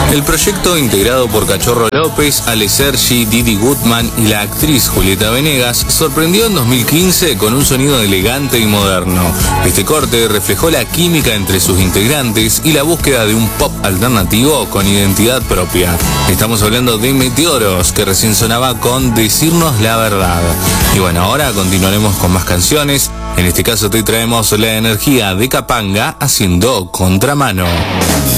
El proyecto, integrado por Cachorro López, Ale Sergi, Didi Goodman y la actriz Julieta Venegas, sorprendió en 2015 con un sonido elegante y moderno. Este corte reflejó la química entre sus integrantes y la búsqueda de un pop alternativo con identidad propia. Estamos hablando de Meteoros, que recién sonaba con Decirnos la Verdad. Y bueno, ahora continuaremos con más canciones. En este caso te traemos la energía de Capanga haciendo Contramano.